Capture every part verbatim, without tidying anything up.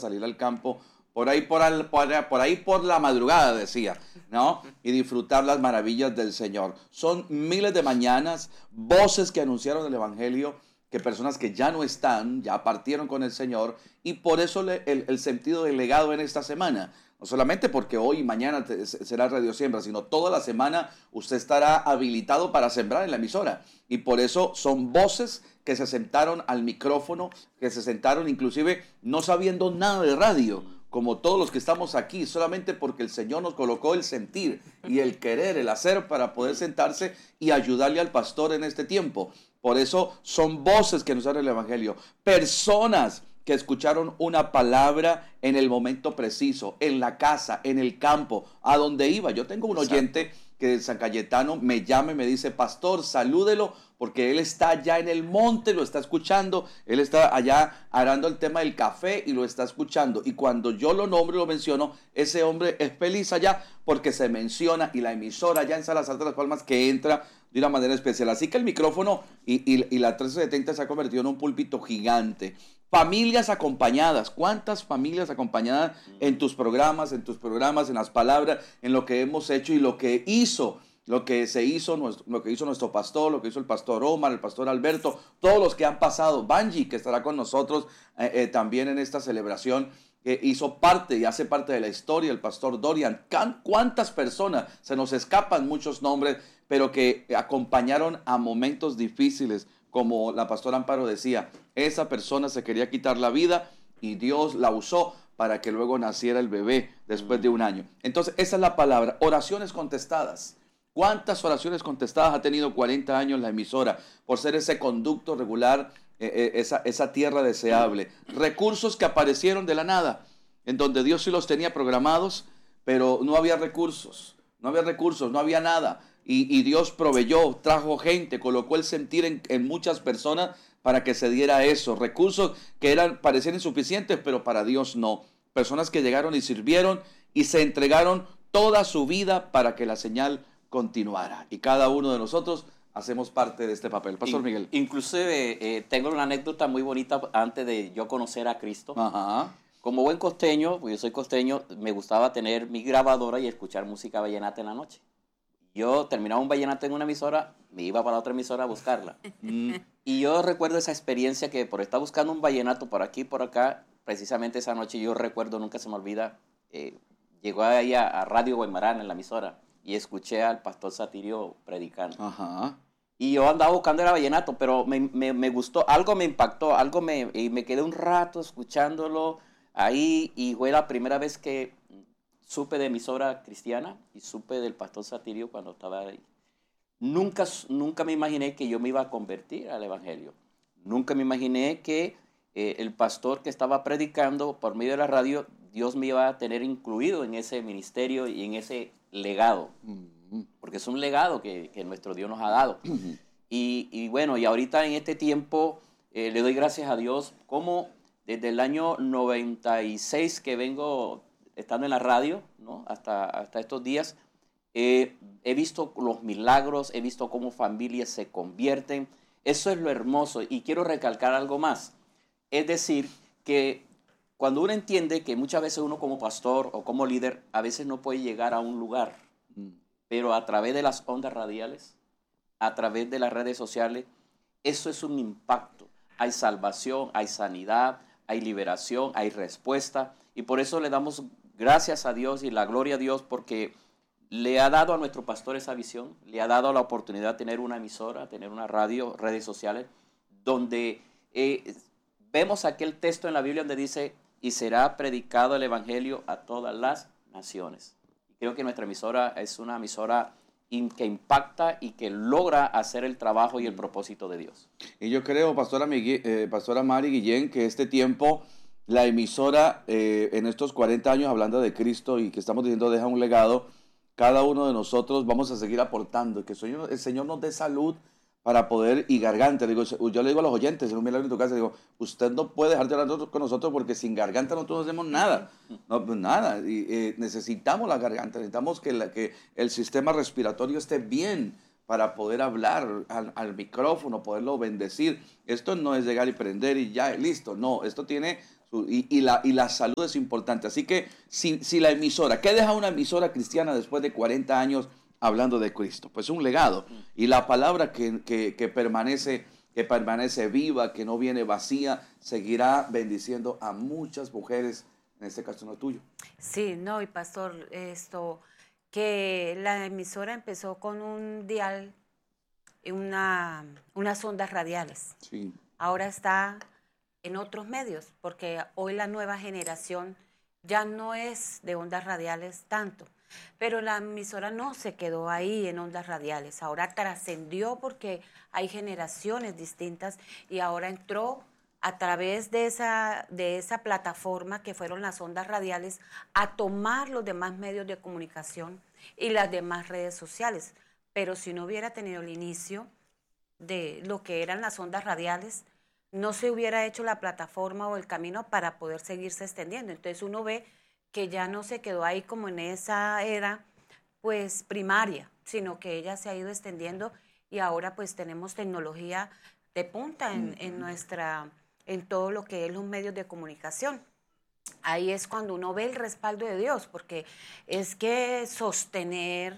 salir al campo, por ahí por, al, por, por ahí por la madrugada, decía, ¿no? Y disfrutar las maravillas del Señor. Son miles de mañanas, voces que anunciaron el Evangelio, que personas que ya no están, ya partieron con el Señor, y por eso le, el, el sentido del legado en esta semana. No solamente porque hoy y mañana te, será Radio Siembra, sino toda la semana usted estará habilitado para sembrar en la emisora. Y por eso son voces que se sentaron al micrófono, que se sentaron inclusive no sabiendo nada de radio, como todos los que estamos aquí, solamente porque el Señor nos colocó el sentir y el querer, el hacer para poder sentarse y ayudarle al pastor en este tiempo. Por eso son voces que nos dan el Evangelio, personas que escucharon una palabra en el momento preciso, en la casa, en el campo, a donde iba. Yo tengo un oyente Exacto. que de San Cayetano me llama y me dice, pastor, salúdelo, porque él está allá en el monte, lo está escuchando, él está allá arando el tema del café y lo está escuchando. Y cuando yo lo nombro y lo menciono, ese hombre es feliz allá porque se menciona y la emisora allá en Salazar de las Palmas que entra de una manera especial. Así que el micrófono y, y, y la trescientos setenta se ha convertido en un púlpito gigante. Familias acompañadas. ¿Cuántas familias acompañadas en tus programas, en tus programas, en las palabras, en lo que hemos hecho y lo que hizo, lo que se hizo, lo que hizo nuestro pastor, lo que hizo el pastor Omar, el pastor Alberto, todos los que han pasado, Banji, que estará con nosotros eh, eh, también en esta celebración, que hizo parte y hace parte de la historia, el pastor Dorian. ¿Cuántas personas? Se nos escapan muchos nombres, pero que acompañaron a momentos difíciles, como la pastora Amparo decía, esa persona se quería quitar la vida y Dios la usó para que luego naciera el bebé después de un año. Entonces, esa es la palabra, oraciones contestadas. ¿Cuántas oraciones contestadas ha tenido cuarenta años la emisora por ser ese conducto regular, eh, eh, esa, esa tierra deseable? Recursos que aparecieron de la nada, en donde Dios sí los tenía programados, pero no había recursos, no había recursos, no había nada. Y, y Dios proveyó, trajo gente, colocó el sentir en, en muchas personas para que se diera eso. Recursos que eran, parecían insuficientes, pero para Dios no. Personas que llegaron y sirvieron y se entregaron toda su vida para que la señal continuara. Y cada uno de nosotros hacemos parte de este papel. Pastor In, Miguel. Inclusive eh, tengo una anécdota muy bonita antes de yo conocer a Cristo. Ajá. Como buen costeño, pues yo soy costeño, me gustaba tener mi grabadora y escuchar música vallenata en la noche. Yo terminaba un vallenato en una emisora, me iba para la otra emisora a buscarla. Mm. Y yo recuerdo esa experiencia que por estar buscando un vallenato por aquí y por acá, precisamente esa noche yo recuerdo, nunca se me olvida, eh, llegó ahí a, a Radio Guaymarán en la emisora y escuché al pastor Satirio predicando. Ajá. Y yo andaba buscando el vallenato, pero me, me, me gustó, algo me impactó, algo me, y me quedé un rato escuchándolo ahí y fue la primera vez que supe de emisora cristiana y supe del pastor Satirio cuando estaba ahí. Nunca, nunca me imaginé que yo me iba a convertir al evangelio. Nunca me imaginé que eh, el pastor que estaba predicando por medio de la radio, Dios me iba a tener incluido en ese ministerio y en ese legado. Porque es un legado que, que nuestro Dios nos ha dado. Y, y bueno, y ahorita en este tiempo eh, le doy gracias a Dios como desde el año noventa y seis que vengo estando en la radio, ¿no? hasta, hasta estos días, eh, he visto los milagros, he visto cómo familias se convierten. Eso es lo hermoso y quiero recalcar algo más. Es decir, que cuando uno entiende que muchas veces uno como pastor o como líder a veces no puede llegar a un lugar, mm. pero a través de las ondas radiales, a través de las redes sociales, eso es un impacto. Hay salvación, hay sanidad, hay liberación, hay respuesta y por eso le damos gracias a Dios y la gloria a Dios porque le ha dado a nuestro pastor esa visión, le ha dado la oportunidad de tener una emisora, tener una radio, redes sociales, donde eh, vemos aquel texto en la Biblia donde dice, y será predicado el evangelio a todas las naciones. Creo que nuestra emisora es una emisora in, que impacta y que logra hacer el trabajo y el propósito de Dios. Y yo creo, pastora, Miguel, eh, pastora Mari Guillén, que este tiempo la emisora eh, en estos cuarenta años hablando de Cristo y que estamos diciendo deja un legado, cada uno de nosotros vamos a seguir aportando, que el Señor, el Señor nos dé salud para poder, y garganta. Digo, yo le digo a los oyentes, en un milagro en tu casa, digo, usted no puede dejar de hablar con nosotros porque sin garganta nosotros no hacemos nada, no, pues nada, y, eh, necesitamos la garganta, necesitamos que, la, que el sistema respiratorio esté bien para poder hablar al, al micrófono, poderlo bendecir. Esto no es llegar y prender y ya, listo, no, esto tiene Su- y, y la, y la salud es importante. Así que si, si la emisora, ¿qué deja una emisora cristiana después de cuarenta años hablando de Cristo? Pues un legado. Y la palabra que, que, que permanece, que permanece viva, que no viene vacía, seguirá bendiciendo a muchas mujeres, en este caso no tuyo. Sí, no, y pastor, esto, que la emisora empezó con un dial, y una, unas ondas radiales. Sí. Ahora está en otros medios, porque hoy la nueva generación ya no es de ondas radiales tanto. Pero la emisora no se quedó ahí en ondas radiales, ahora trascendió porque hay generaciones distintas y ahora entró a través de esa, de esa plataforma que fueron las ondas radiales a tomar los demás medios de comunicación y las demás redes sociales. Pero si no hubiera tenido el inicio de lo que eran las ondas radiales, no se hubiera hecho la plataforma o el camino para poder seguirse extendiendo. Entonces uno ve que ya no se quedó ahí como en esa era pues primaria, sino que ella se ha ido extendiendo y ahora pues tenemos tecnología de punta en, en nuestra, en todo lo que es los medios de comunicación. Ahí es cuando uno ve el respaldo de Dios, porque es que sostener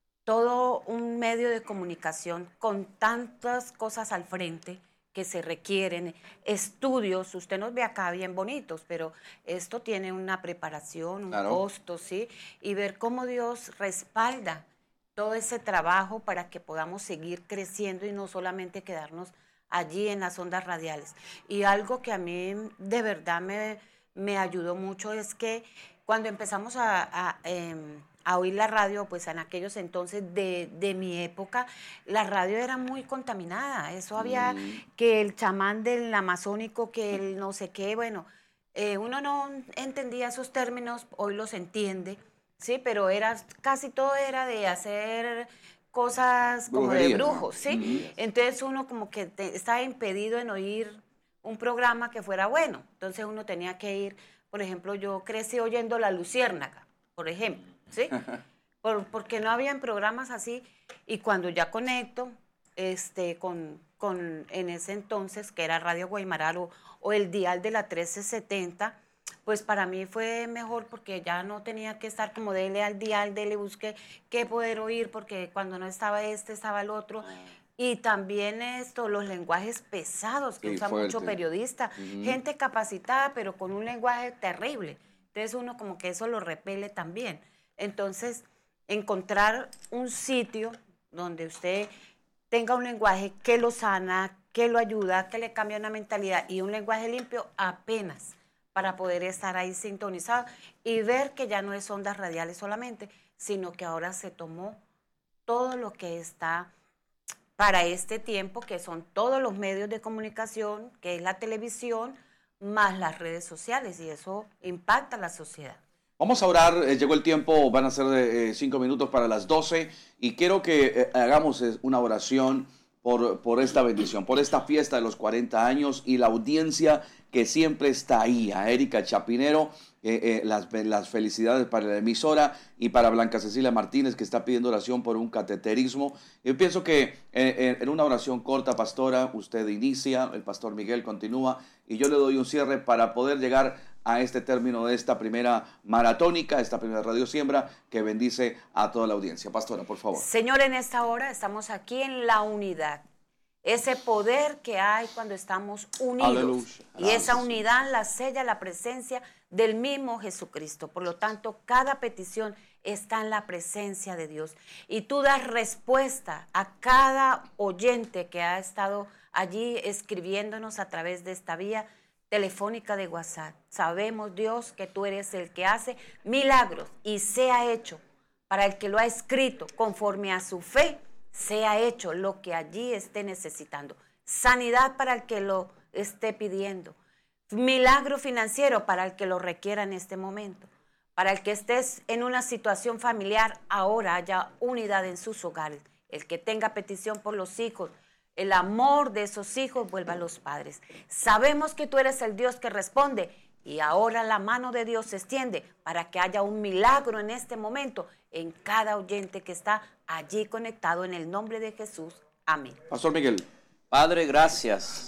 todo un medio de comunicación con tantas cosas al frente que se requieren, estudios, usted nos ve acá bien bonitos, pero esto tiene una preparación, un Claro. costo, ¿sí? Y ver cómo Dios respalda todo ese trabajo para que podamos seguir creciendo y no solamente quedarnos allí en las ondas radiales. Y algo que a mí de verdad me, me ayudó mucho es que cuando empezamos a, a, em, a oír la radio, pues en aquellos entonces de, de mi época, la radio era muy contaminada. Eso había Mm. que el chamán del amazónico, que el no sé qué, bueno, eh, uno no entendía esos términos, hoy los entiende, sí, pero era, casi todo era de hacer cosas como de Brujería, ¿no? brujos, ¿sí? Mm. Entonces uno como que te- estaba impedido en oír un programa que fuera bueno. Entonces uno tenía que ir, por ejemplo, yo crecí oyendo La Luciérnaga, por ejemplo, ¿sí? Por- porque no habían programas así. Y cuando ya conecto este, con, con en ese entonces, que era Radio Guaymaral o, o el dial de la trece setenta, pues para mí fue mejor porque ya no tenía que estar como dele al dial, dele busque qué poder oír, porque cuando no estaba este, estaba el otro. Y también esto, los lenguajes pesados que Sí, usa mucho fuerte. periodista, Ujú. gente capacitada, pero con un lenguaje terrible. Entonces uno como que eso lo repele también. Entonces, encontrar un sitio donde usted tenga un lenguaje que lo sana, que lo ayuda, que le cambia una mentalidad y un lenguaje limpio apenas para poder estar ahí sintonizado y ver que ya no es ondas radiales solamente, sino que ahora se tomó todo lo que está para este tiempo, que son todos los medios de comunicación, que es la televisión, más las redes sociales, y eso impacta a la sociedad. Vamos a orar, eh, llegó el tiempo, van a ser eh, cinco minutos para las doce y quiero que eh, hagamos eh, una oración por, por esta bendición, por esta fiesta de los cuarenta años y la audiencia que siempre está ahí, a Erika Chapinero, eh, eh, las, las felicidades para la emisora y para Blanca Cecilia Martínez que está pidiendo oración por un cateterismo. Yo pienso que eh, eh, en una oración corta, pastora, usted inicia, el pastor Miguel continúa y yo le doy un cierre para poder llegar a este término de esta primera maratónica, esta primera Radio Siembra, que bendice a toda la audiencia. Pastora, por favor. Señor, en esta hora estamos aquí en la unidad. Ese poder que hay cuando estamos unidos. Aleluya. Y esa Gracias. unidad la sella la presencia del mismo Jesucristo. Por lo tanto, cada petición está en la presencia de Dios. Y tú das respuesta a cada oyente que ha estado allí escribiéndonos a través de esta vía telefónica de WhatsApp. Sabemos, Dios, que tú eres el que hace milagros y sea hecho para el que lo ha escrito conforme a su fe, sea hecho lo que allí esté necesitando. Sanidad para el que lo esté pidiendo. Milagro financiero para el que lo requiera en este momento. Para el que estés en una situación familiar, ahora haya unidad en sus hogares. El que tenga petición por los hijos, el amor de esos hijos vuelva a los padres. Sabemos que tú eres el Dios que responde y ahora la mano de Dios se extiende para que haya un milagro en este momento en cada oyente que está allí conectado en el nombre de Jesús. Amén. Pastor Miguel. Padre, gracias.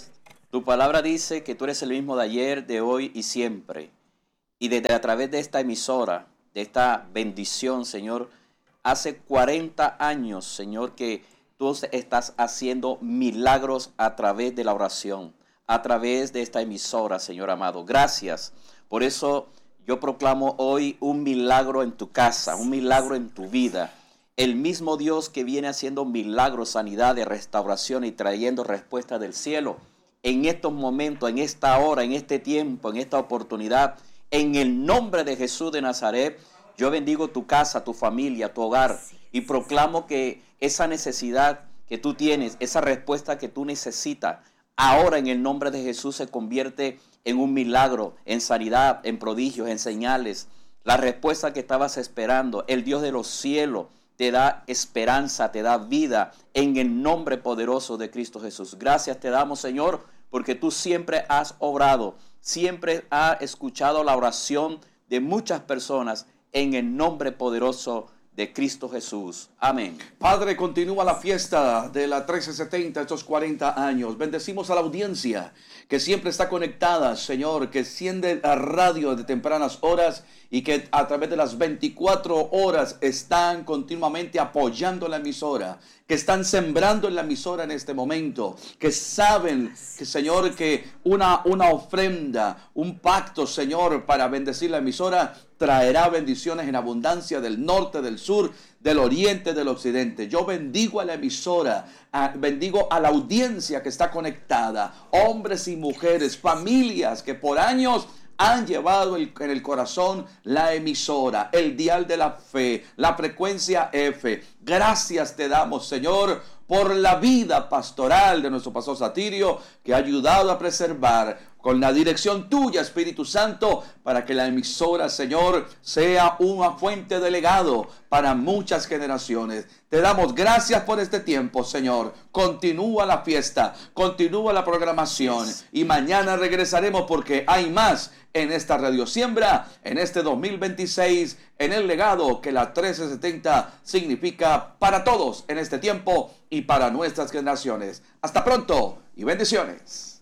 Tu palabra dice que tú eres el mismo de ayer, de hoy y siempre. Y desde a través de esta emisora, de esta bendición, Señor, hace cuarenta años, Señor, que tú estás haciendo milagros a través de la oración, a través de esta emisora, Señor amado. Gracias. Por eso yo proclamo hoy un milagro en tu casa, un milagro en tu vida. El mismo Dios que viene haciendo milagros, sanidad, restauración y trayendo respuesta del cielo, en estos momentos, en esta hora, en este tiempo, en esta oportunidad, en el nombre de Jesús de Nazaret, yo bendigo tu casa, tu familia, tu hogar y proclamo que esa necesidad que tú tienes, esa respuesta que tú necesitas, ahora en el nombre de Jesús se convierte en un milagro, en sanidad, en prodigios, en señales. La respuesta que estabas esperando, el Dios de los cielos te da esperanza, te da vida en el nombre poderoso de Cristo Jesús. Gracias te damos, Señor, porque tú siempre has obrado, siempre has escuchado la oración de muchas personas en el nombre poderoso de Cristo Jesús. Amén. Padre, continúa la fiesta de la trece setenta, estos cuarenta años. Bendecimos a la audiencia que siempre está conectada, Señor, que enciende la radio de tempranas horas y que a través de las veinticuatro horas están continuamente apoyando la emisora, que están sembrando en la emisora en este momento, que saben, que, Señor, que una, una ofrenda, un pacto, Señor, para bendecir la emisora, traerá bendiciones en abundancia del norte, del sur, del oriente, del occidente. Yo bendigo a la emisora, a, bendigo a la audiencia que está conectada, hombres y mujeres, familias que por años han llevado el, en el corazón la emisora, el dial de la fe, la frecuencia F. Gracias te damos, Señor, por la vida pastoral de nuestro pastor Satirio, que ha ayudado a preservar con la dirección tuya, Espíritu Santo, para que la emisora, Señor, sea una fuente de legado para muchas generaciones. Te damos gracias por este tiempo, Señor. Continúa la fiesta, continúa la programación y mañana regresaremos porque hay más en esta Radio Siembra, en este dos mil veintiséis, en el legado que la trece setenta significa para todos en este tiempo y para nuestras generaciones. Hasta pronto y bendiciones.